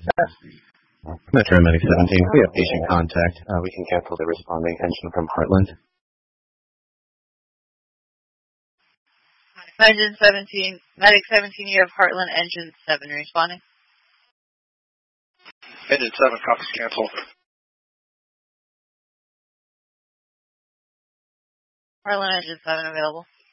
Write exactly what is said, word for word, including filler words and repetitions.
Metro Medic seventeen, we have patient contact. Uh, we can cancel the responding engine from Heartland. Engine seventeen, Medic seventeen, you have Heartland Engine seven responding. Engine seven, copies cancel. Heartland Engine seven available.